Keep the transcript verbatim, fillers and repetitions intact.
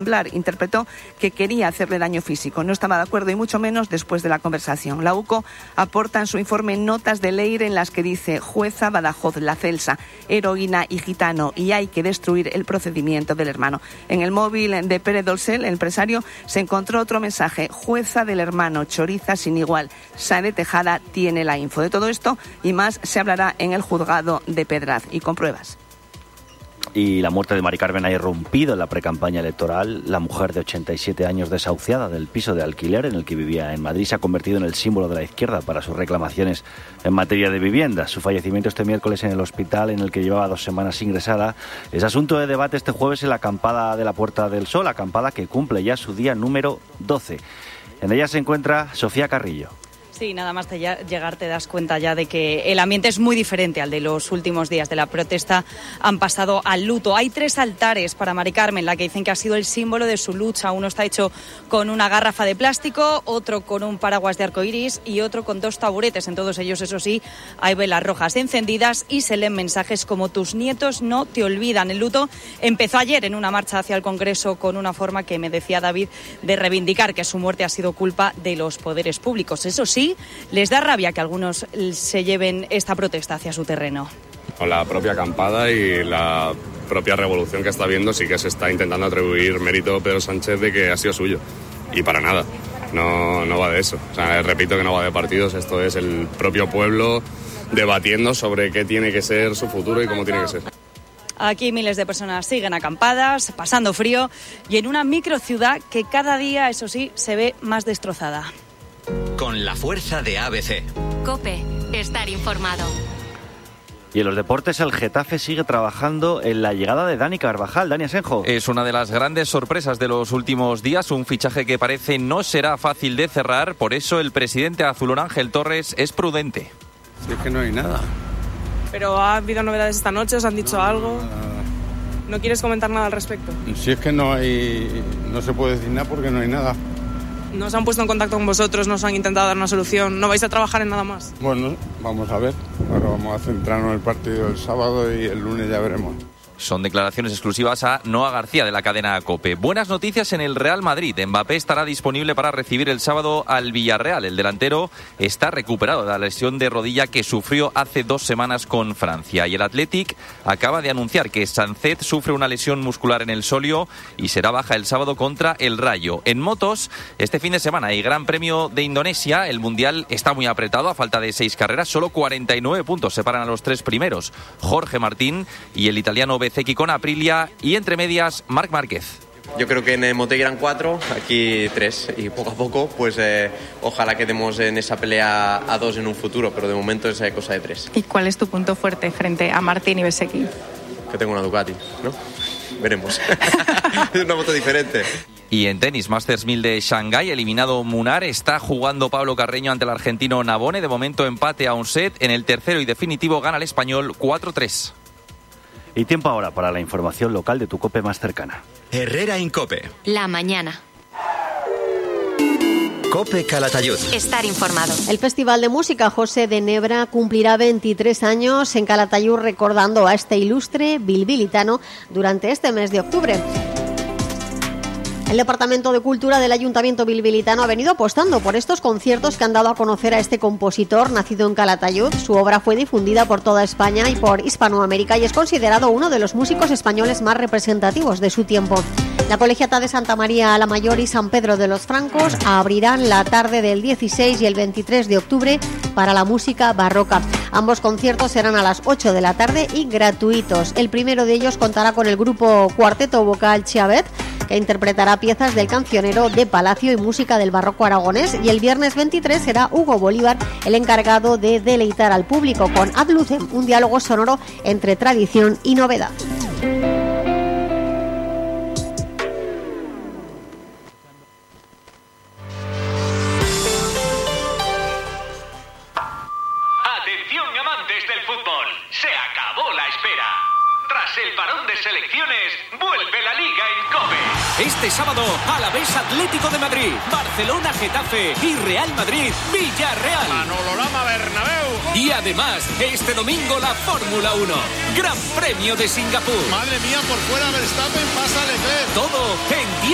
Blar interpretó que quería hacerle daño físico. No estaba de acuerdo y mucho menos después de la conversación. La U C O aporta en su informe notas de Leire en las que dice: jueza Badajoz, la Celsa, heroína y gitano, y hay que destruir el procedimiento del hermano. En el móvil de Pérez Dolcel, el empresario, se encontró otro mensaje: jueza del hermano, choriza sin igual. Sade Tejada tiene la info. De todo esto y más se hablará en el juzgado de Pedraz y con pruebas. Y la muerte de Mari Carmen ha irrumpido en la precampaña electoral. La mujer de ochenta y siete años, desahuciada del piso de alquiler en el que vivía en Madrid, se ha convertido en el símbolo de la izquierda para sus reclamaciones en materia de vivienda. Su fallecimiento este miércoles en el hospital en el que llevaba dos semanas ingresada es asunto de debate este jueves en la acampada de la Puerta del Sol, acampada que cumple ya su día número doce. En ella se encuentra Sofía Carrillo. Sí, nada más te llegar te das cuenta ya de que el ambiente es muy diferente al de los últimos días de la protesta. Han pasado al luto. Hay tres altares para Mari Carmen, la que dicen que ha sido el símbolo de su lucha. Uno está hecho con una garrafa de plástico, otro con un paraguas de arcoiris y otro con dos taburetes. En todos ellos, eso sí, hay velas rojas encendidas y se leen mensajes como: tus nietos no te olvidan. El luto empezó ayer en una marcha hacia el Congreso con una forma que me decía David de reivindicar que su muerte ha sido culpa de los poderes públicos. Eso sí, les da rabia que algunos se lleven esta protesta hacia su terreno. Con la propia acampada y la propia revolución que está viendo, sí que se está intentando atribuir mérito a Pedro Sánchez de que ha sido suyo. Y para nada, no, no va de eso. O sea, repito que no va de partidos, esto es el propio pueblo debatiendo sobre qué tiene que ser su futuro y cómo tiene que ser. Aquí miles de personas siguen acampadas, pasando frío y en una microciudad que cada día, eso sí, se ve más destrozada. Con la fuerza de A B C. COPE, estar informado. Y en los deportes, el Getafe sigue trabajando en la llegada de Dani Carvajal. Dani Asenjo. Es una de las grandes sorpresas de los últimos días, un fichaje que parece no será fácil de cerrar, por eso el presidente azulón Ángel Torres es prudente. Si es que no hay nada. Pero ha habido novedades esta noche, ¿os han dicho algo? ¿No quieres comentar nada al respecto? Si es que no hay, no se puede decir nada porque no hay nada. ¿No se han puesto en contacto con vosotros? ¿No os han intentado dar una solución? ¿No vais a trabajar en nada más? Bueno, vamos a ver. Ahora vamos a centrarnos en el partido del sábado y el lunes ya veremos. Son declaraciones exclusivas a Noa García de la cadena COPE. Buenas noticias en el Real Madrid. Mbappé estará disponible para recibir el sábado al Villarreal. El delantero está recuperado de la lesión de rodilla que sufrió hace dos semanas con Francia. Y el Athletic acaba de anunciar que Sancet sufre una lesión muscular en el sóleo y será baja el sábado contra el Rayo. En motos, este fin de semana hay Gran Premio de Indonesia. El Mundial está muy apretado a falta de seis carreras. Solo cuarenta y nueve puntos separan a los tres primeros. Jorge Martín y el italiano Bezzecchi con Aprilia, y entre medias Marc Márquez. Yo creo que en el Mote eran cuatro, aquí tres, y poco a poco pues eh, ojalá quedemos en esa pelea a dos en un futuro, pero de momento es cosa de tres. ¿Y cuál es tu punto fuerte frente a Martín y Bezzecchi? Que tengo una Ducati, ¿no? Veremos. Es una moto diferente. Y en tenis, Masters mil de Shanghái, eliminado Munar, está jugando Pablo Carreño ante el argentino Navone. De momento empate a un set. En el tercero y definitivo gana el español cuatro tres. Y tiempo ahora para la información local de tu COPE más cercana. Herrera en COPE. La mañana. COPE Calatayud. Estar informado. El Festival de Música José de Nebra cumplirá veintitrés años en Calatayud, recordando a este ilustre bilbilitano durante este mes de octubre. El Departamento de Cultura del Ayuntamiento bilbilitano ha venido apostando por estos conciertos que han dado a conocer a este compositor nacido en Calatayud. Su obra fue difundida por toda España y por Hispanoamérica y es considerado uno de los músicos españoles más representativos de su tiempo. La Colegiata de Santa María la Mayor y San Pedro de los Francos abrirán la tarde del dieciséis y el veintitrés de octubre para la música barroca. Ambos conciertos serán a las ocho de la tarde y gratuitos. El primero de ellos contará con el grupo Cuarteto Vocal Chiavet, que interpretará piezas del cancionero de Palacio y música del barroco aragonés, y el viernes veintitrés será Hugo Bolívar el encargado de deleitar al público con Ad Lucem, un diálogo sonoro entre tradición y novedad. Atención, amantes del fútbol, se acabó la espera. Tras el parón de selecciones, vuelve la Liga en COPE. Este sábado, Alavés Atlético de Madrid, Barcelona Getafe y Real Madrid Villarreal. Manolo Lama Bernabéu. Y además, este domingo la Fórmula uno. Gran Premio de Singapur. Madre mía, por fuera Verstappen pasa Leclerc. Todo en